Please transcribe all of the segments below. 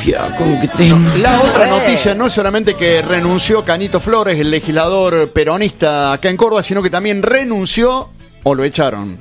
confía con que tengo. La otra noticia no es solamente que renunció Canito Flores, el legislador peronista acá en Córdoba, sino que también renunció o lo echaron.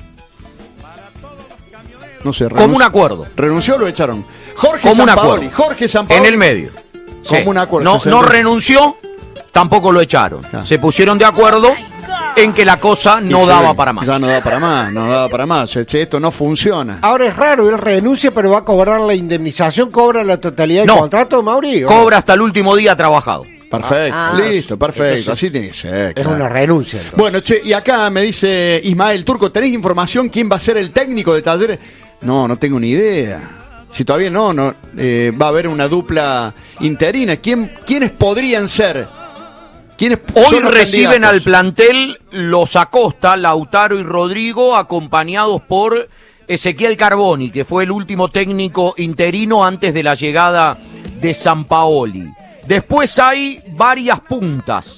No sé, como un acuerdo. ¿Renunció o lo echaron? Jorge Como un Sampaoli. acuerdo. Jorge Sampaoli. En el medio. Como un acuerdo. No renunció, tampoco lo echaron. Se pusieron de acuerdo en que la cosa no daba para más. Ya no daba para más. Che, esto no funciona. Ahora es raro, él renuncia, pero va a cobrar la indemnización, cobra la totalidad del contrato, Mauri. Cobra hasta el último día trabajado. Perfecto, listo, perfecto. Entonces, así tiene que ser. Es una renuncia. Entonces. Bueno, che, y acá me dice Ismael Turco, ¿tenés información quién va a ser el técnico de Talleres? No tengo ni idea. Si todavía no va a haber una dupla interina. ¿Quiénes podrían ser? Hoy reciben al plantel los Acosta, Lautaro y Rodrigo, acompañados por Ezequiel Carboni, que fue el último técnico interino antes de la llegada de Sampaoli. Después hay varias puntas.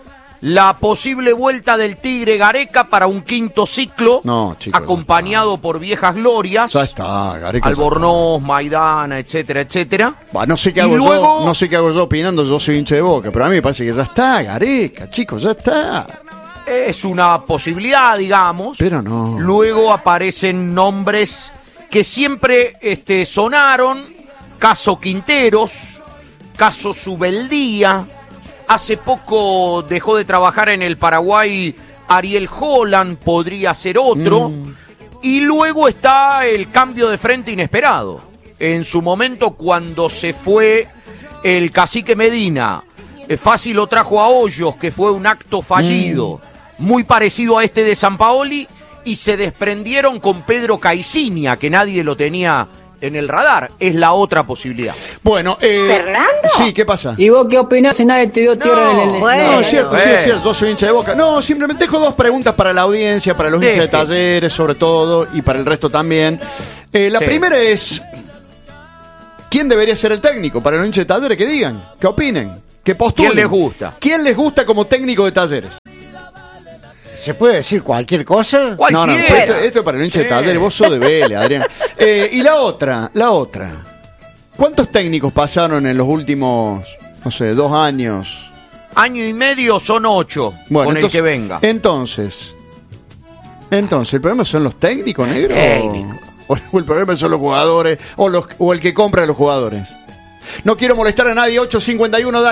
La posible vuelta del Tigre Gareca para un quinto ciclo, acompañado por viejas glorias. Ya está, Gareca. Albornoz, Maidana, etcétera, etcétera. No sé qué hago yo opinando, yo soy hincha de Boca, pero a mí me parece que ya está, Gareca, chicos, ya está. Es una posibilidad, digamos. Pero no. Luego aparecen nombres que siempre sonaron, caso Quinteros, caso Subeldía. Hace poco dejó de trabajar en el Paraguay Ariel Holland, podría ser otro. Y luego está el cambio de frente inesperado. En su momento, cuando se fue el cacique Medina, fácil lo trajo a Hoyos, que fue un acto fallido, muy parecido a este de Sampaoli, y se desprendieron con Pedro Caiciña, que nadie lo tenía en el radar. Es la otra posibilidad. Bueno, ¿Fernando? Sí, ¿qué pasa? ¿Y vos qué opinás si nadie te dio tierra en el No, es cierto, yo soy hincha de Boca. No, simplemente dejo dos preguntas para la audiencia, para los hinchas de Talleres sobre todo, y para el resto también. La primera es, ¿quién debería ser el técnico? Para los hinchas de Talleres, que digan, que opinen, que postulen. ¿Quién les gusta? ¿Quién les gusta como técnico de Talleres? ¿Se puede decir cualquier cosa? No, esto es para el hincha de Talleres, vos sos de Vélez, Adrián. Y la otra. ¿Cuántos técnicos pasaron en los últimos, 2 años? Año y medio son 8, con el que venga. Entonces, ¿el problema son los técnicos, negro? ¿O el problema son los jugadores? ¿O el que compra a los jugadores? No quiero molestar a nadie, 8:51, dale.